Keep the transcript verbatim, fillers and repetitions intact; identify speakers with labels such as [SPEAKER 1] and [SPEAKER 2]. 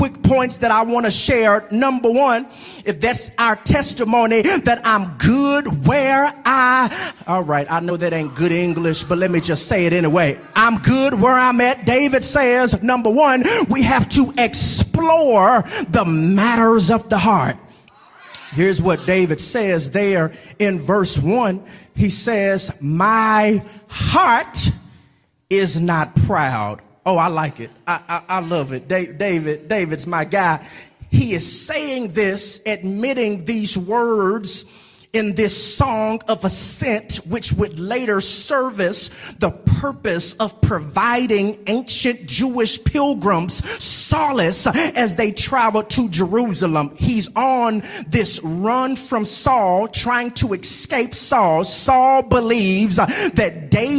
[SPEAKER 1] quick points that I want to share. Number one, if that's our testimony that I'm good where I, all right, I know that ain't good English, but let me just say it anyway. I'm good where I'm at. David says, number one, we have to explore the matters of the heart. Here's what David says there in verse one. He says, my heart is not proud. Oh, I like it. I, I, I love it. Da- David, David's my guy. He is saying this, admitting these words in this song of ascent, which would later service the purpose of providing ancient Jewish pilgrims solace as they traveled to Jerusalem. He's on this run from Saul, trying to escape Saul. Saul believes that David